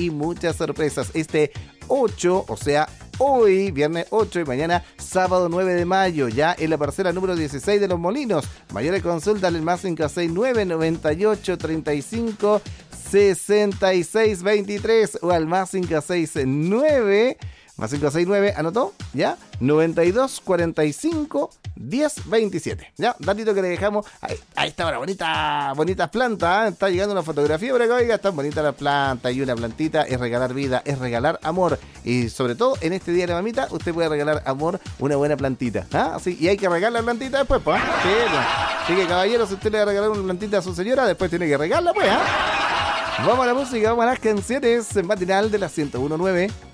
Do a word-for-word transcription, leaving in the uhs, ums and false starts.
y muchas sorpresas. Este ocho, o sea, hoy, viernes ocho y mañana, sábado nueve de mayo, ya en la parcela número dieciséis de Los Molinos. Mayores consultas al más cinco seis nueve, noventa y ocho, treinta y cinco, sesenta y seis veintitrés o al más cinco seis nueve, más cinco seis nueve, ¿anotó? ¿Ya? noventa y dos, cuarenta y cinco, diez veintisiete. Ya, datito que le dejamos. Ahí, ahí está una bonita, bonita planta, ¿eh? Está llegando una fotografía por acá, oiga, están bonitas las plantas y una plantita es regalar vida, es regalar amor. Y sobre todo en este día de la mamita, usted puede regalar amor, una buena plantita. ¿Ah? Sí, y hay que regalar la plantita después, pues. ¿Eh? Sí, pues. Así que caballero, si usted le va a regalar una plantita a su señora, después tiene que regalarla, pues. ¿Eh? Vamos a la música, vamos a las canciones en matinal de la ciento uno punto nueve.